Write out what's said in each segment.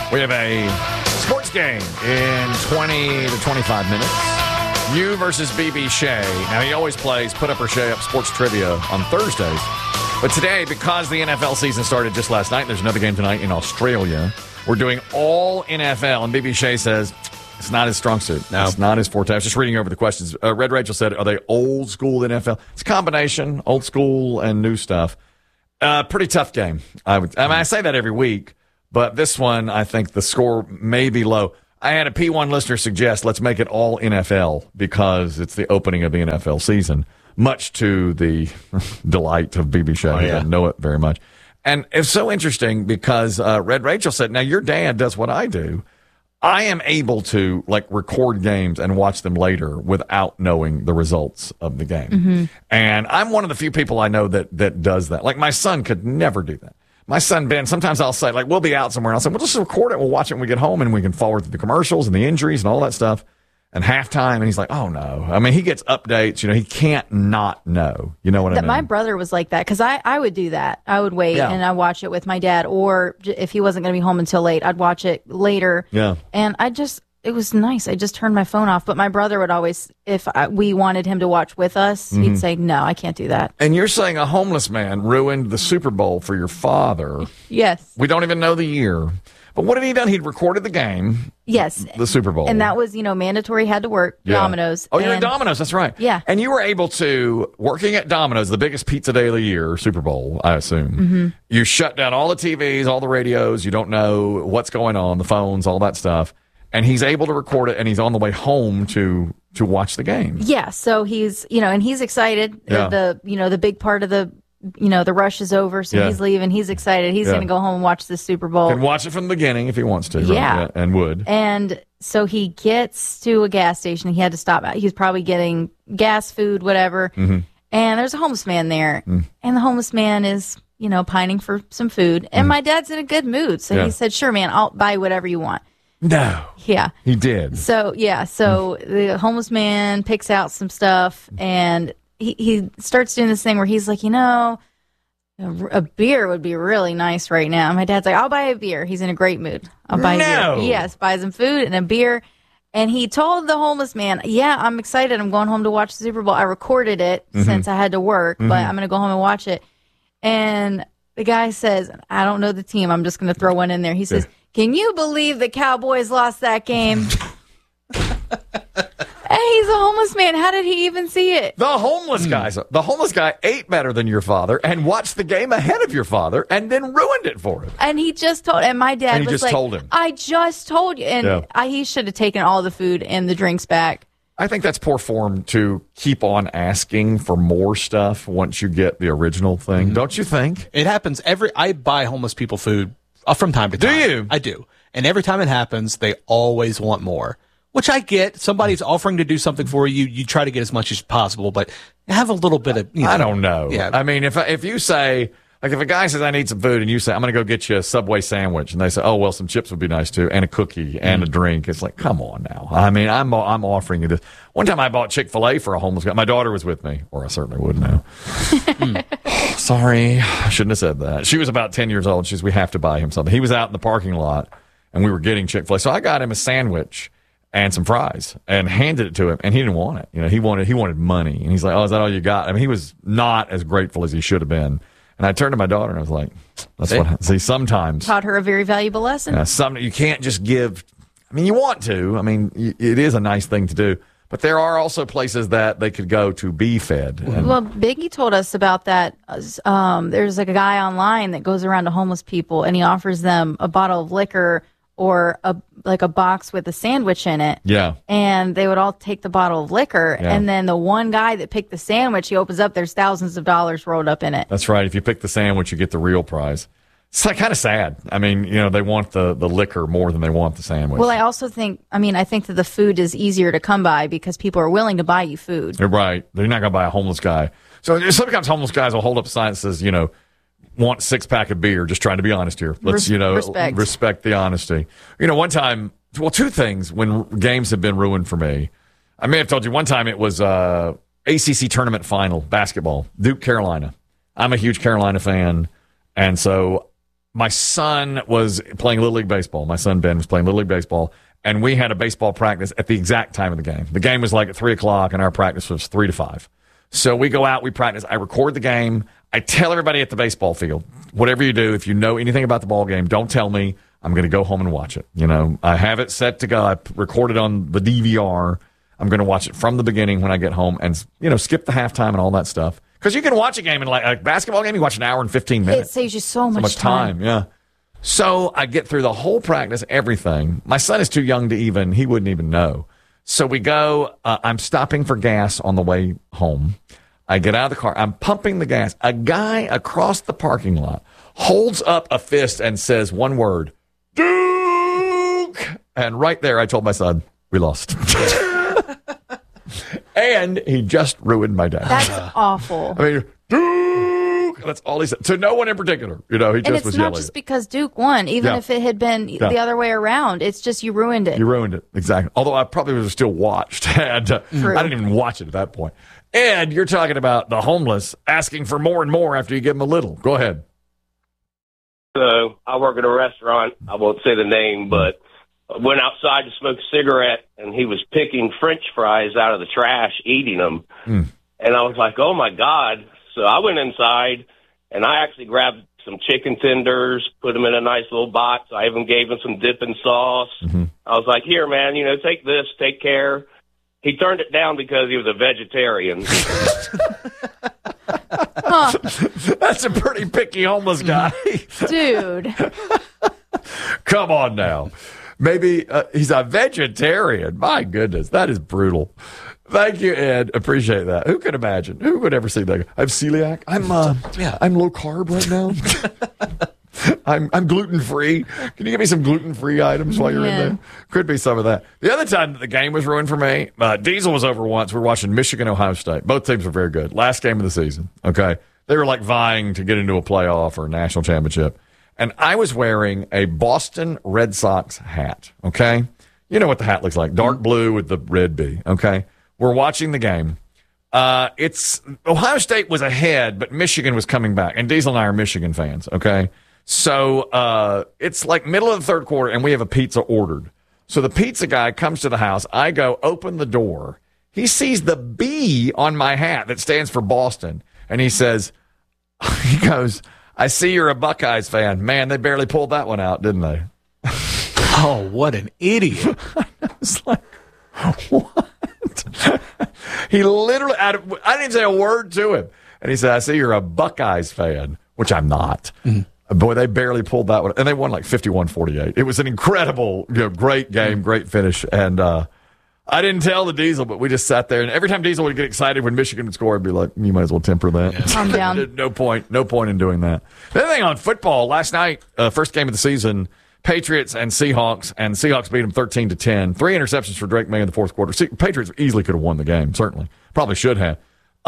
We have a sports game in 20 to 25 minutes. You versus BB Shea. Now, he always plays Put Up or Shea Up sports trivia on Thursdays. But today, because the NFL season started just last night, there's another game tonight in Australia. We're doing all NFL, and BB Shea says it's not his strong suit. No. It's not his forte. I was just reading over the questions. Red Rachel said, are they old school NFL? It's a combination, old school and new stuff. Pretty tough game. I say that every week, but this one, I think the score may be low. I had a P1 listener suggest let's make it all NFL because it's the opening of the NFL season, much to the delight of BB Shea. I don't know it very much. And it's so interesting because Red Rachel said, now your dad does what I do. I am able to record games and watch them later without knowing the results of the game. Mm-hmm. And I'm one of the few people I know that does that. Like my son could never do that. My son, Ben, sometimes I'll say, we'll be out somewhere. And I'll say, we'll just record it. We'll watch it when we get home and we can forward through the commercials and the injuries and all that stuff and halftime. And he's like, oh, no. I mean, he gets updates. He can't not know. You know what I mean? My brother was like that because I would do that. I would wait and I'd watch it with my dad. Or if he wasn't going to be home until late, I'd watch it later. Yeah. And it was nice. I just turned my phone off. But my brother would always, if we wanted him to watch with us, he'd say, no, I can't do that. And you're saying a homeless man ruined the Super Bowl for your father. Yes. We don't even know the year. But what had he done? He'd recorded the game. Yes. The Super Bowl. And that was, mandatory, had to work. Yeah. Domino's. Oh, you're at Domino's. That's right. Yeah. And you were able to, working at Domino's, the biggest pizza day of the year, Super Bowl, I assume. Mm-hmm. You shut down all the TVs, all the radios. You don't know what's going on, the phones, all that stuff. And he's able to record it, and he's on the way home to watch the game. Yeah. So he's, and he's excited. Yeah. The big part of the rush is over, so he's leaving. He's excited. He's going to go home and watch the Super Bowl. Can watch it from the beginning if he wants to. Yeah. Right? And would. And so he gets to a gas station. He had to stop. He was probably getting gas, food, whatever. Mm-hmm. And there's a homeless man there. Mm. And the homeless man is, pining for some food. And my dad's in a good mood. So he said, sure, man, I'll buy whatever you want. No. Yeah. He did. So, the homeless man picks out some stuff and he starts doing this thing where he's like, a beer would be really nice right now. My dad's like, I'll buy a beer. He's in a great mood. I'll buy a beer. Yes, buys him food and a beer. And he told the homeless man, I'm excited. I'm going home to watch the Super Bowl. I recorded it since I had to work, but I'm going to go home and watch it. And the guy says, I don't know the team. I'm just going to throw one in there. He says, can you believe the Cowboys lost that game? Hey, he's a homeless man. How did he even see it? The homeless guy ate better than your father and watched the game ahead of your father and then ruined it for him. And he just told, and my dad was like, told him. I just told you. And he should have taken all the food and the drinks back. I think that's poor form to keep on asking for more stuff once you get the original thing. Mm-hmm. Don't you think? It happens I buy homeless people food from time to time. Do you? I do. And every time it happens, they always want more. Which I get. Somebody's offering to do something for you. You try to get as much as possible, but have a little bit of, I don't know. Yeah. I mean, if you say, if a guy says, I need some food, and you say, I'm going to go get you a Subway sandwich, and they say, oh, well, some chips would be nice too, and a cookie, and a drink. It's like, come on now. I mean, I'm offering you this. One time I bought Chick-fil-A for a homeless guy. My daughter was with me, or I certainly would now. Sorry. I shouldn't have said that. She was about 10 years old. She says, we have to buy him something. He was out in the parking lot, and we were getting Chick-fil-A. So I got him a sandwich and some fries and handed it to him, and he didn't want it. He wanted money, and he's like, oh, is that all you got? I mean, he was not as grateful as he should have been. And I turned to my daughter and I was like, sometimes taught her a very valuable lesson. You can't just give. I mean, you want to. I mean, it is a nice thing to do, but there are also places that they could go to be fed. Well, Biggie told us about that. There's a guy online that goes around to homeless people and he offers them a bottle of liquor or a box with a sandwich in it. Yeah. And they would all take the bottle of liquor. Yeah. And then the one guy that picked the sandwich, he opens up, there's thousands of dollars rolled up in it. That's right. If you pick the sandwich, you get the real prize. It's kind of sad. I mean, they want the liquor more than they want the sandwich. Well, I also think, I think that the food is easier to come by because people are willing to buy you food. You're right. They're not going to buy a homeless guy. So sometimes homeless guys will hold up a sign that says, want 6-pack of beer. Just trying to be honest here. Let's, respect the honesty. One time, two things when games have been ruined for me. I may have told you one time it was ACC tournament final basketball, Duke Carolina. I'm a huge Carolina fan, and so my son was playing Little League Baseball. My son Ben was playing Little League Baseball, and we had a baseball practice at the exact time of the game. The game was like at 3 o'clock, and our practice was 3 to 5. So we go out, we practice. I record the game. I tell everybody at the baseball field, whatever you do, if you know anything about the ball game, don't tell me. I'm going to go home and watch it. You know, I have it set to go. I record it on the DVR. I'm going to watch it from the beginning when I get home and, you know, skip the halftime and all that stuff. Because you can watch a game in like a basketball game, you watch an hour and 15 minutes. It saves you so much time. Yeah. So I get through the whole practice, everything. My son is too young to even, he wouldn't even know. So we go, I'm stopping for gas on the way home. I get out of the car. I'm pumping the gas. A guy across the parking lot holds up a fist and says one word, Duke! And right there, I told my son, we lost. And he just ruined my day. That's awful. I mean, Duke! That's all he said. To no one in particular. You know, he just was yelling. And it's not just because Duke won. Even if it had been the other way around, it's just you ruined it. You ruined it. Exactly. Although I probably would have still watched. And I didn't even watch it at that point. And you're talking about the homeless asking for more and more after you give them a little. Go ahead. So I work at a restaurant. I won't say the name, but I went outside to smoke a cigarette, and he was picking French fries out of the trash, eating them. And I was like, oh, my God. So I went inside, and I actually grabbed some chicken tenders, put them in a nice little box. I even gave him some dipping sauce. I was like, here, man, you know, take this, take care. He turned it down because he was a vegetarian. That's a pretty picky homeless guy. Dude. Come on now. Maybe he's a vegetarian. My goodness, that is brutal. Thank you, Ed. Appreciate that. Who could imagine? Who would ever see that? I'm celiac. I'm low carb right now. I'm gluten free. Can you give me some gluten free items while you're in there? Could be some of that. The other time that the game was ruined for me, Diesel was over once. We were watching Michigan, Ohio State. Both teams were very good. Last game of the season. Okay, they were like vying to get into a playoff or a national championship. And I was wearing a Boston Red Sox hat, okay? You know what the hat looks like. Dark blue with the red B, okay? We're watching the game. It's Ohio State was ahead, but Michigan was coming back. And Diesel and I are Michigan fans, okay? So it's like middle of the third quarter, and we have a pizza ordered. So the pizza guy comes to the house. I go open the door. He sees the B on my hat that stands for Boston, and he says, he goes, I see you're a Buckeyes fan. Man, they barely pulled that one out, didn't they? Oh, what an idiot. I was like, what? He literally, I didn't even say a word to him. And he said, I see you're a Buckeyes fan, which I'm not. Boy, they barely pulled that one. And they won like 51-48. It was an incredible, great game, great finish. And I didn't tell the Diesel, but we just sat there. And every time Diesel would get excited when Michigan would score, I'd be like, you might as well temper that. Yeah. Calm down. No point in doing that. The other thing on football, last night, first game of the season, Patriots and Seahawks, and the Seahawks beat them 13-10. 3 interceptions for Drake May in the fourth quarter. Patriots easily could have won the game, certainly. Probably should have.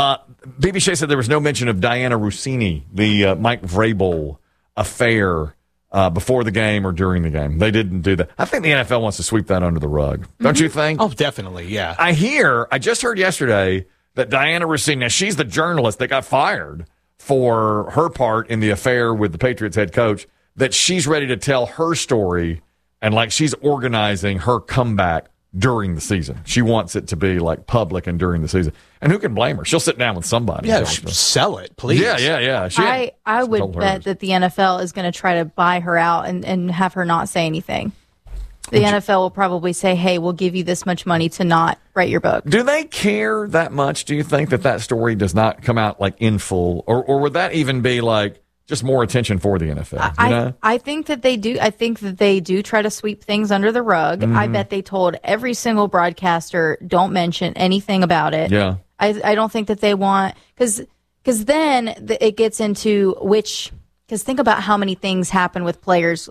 BB Shea said there was no mention of Diana Rossini, the Mike Vrabel affair before the game or during the game. They didn't do that. I think the NFL wants to sweep that under the rug. Don't you think? Oh, definitely, yeah. I just heard yesterday that Diana Rossini, now she's the journalist that got fired for her part in the affair with the Patriots head coach, that she's ready to tell her story and like she's organizing her comeback during the season. She wants it to be like public and during the season. And who can blame her? She'll sit down with somebody. Yeah, sell it, please. Yeah. I would bet that the NFL is going to try to buy her out and have her not say anything. The NFL will probably say, hey, we'll give you this much money to not write your book. Do they care that much? Do you think that story does not come out like in full? Or would that even be like just more attention for the NFL? I think that they do. I think that they do try to sweep things under the rug. I bet they told every single broadcaster, don't mention anything about it. Yeah. I don't think that they want, because then it gets into because think about how many things happen with players,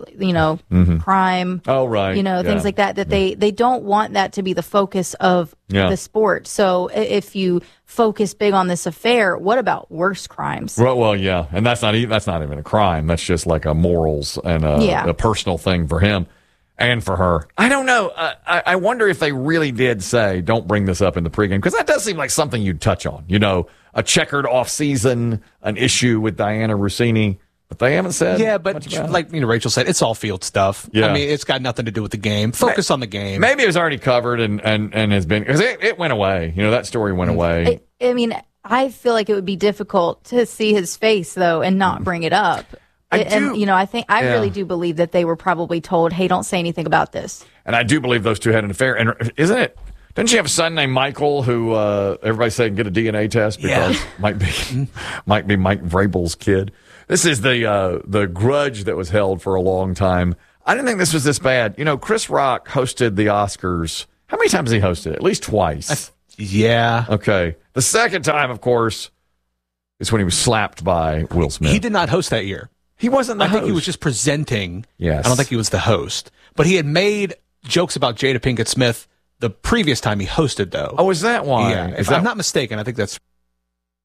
crime. Oh, right. Things like that they don't want that to be the focus of the sport. So if you focus big on this affair, what about worse crimes? Well, yeah. And that's not even a crime. That's just like a morals and a personal thing for him and for her. I don't know. I wonder if they really did say, don't bring this up in the pregame, because that does seem like something you'd touch on. A checkered off season, an issue with Diana Rossini. But they haven't said. Yeah, but much about it. like Rachel said, it's all field stuff. Yeah. I mean, it's got nothing to do with the game. Focus on the game. Maybe it was already covered and has been, because it went away. That story went away. I feel like it would be difficult to see his face though and not bring it up. I really do believe that they were probably told, "Hey, don't say anything about this." And I do believe those two had an affair. And isn't it? Didn't she have a son named Michael who everybody said get a DNA test because might be Mike Vrabel's kid? This is the grudge that was held for a long time. I didn't think this was this bad. Chris Rock hosted the Oscars. How many times has he hosted it? At least twice. Yeah. Okay. The second time, of course, is when he was slapped by Will Smith. He did not host that year. He wasn't the host. I think he was just presenting. Yes. I don't think he was the host. But he had made jokes about Jada Pinkett Smith the previous time he hosted, though. Oh, is that why? Yeah. If I'm not mistaken, I think that's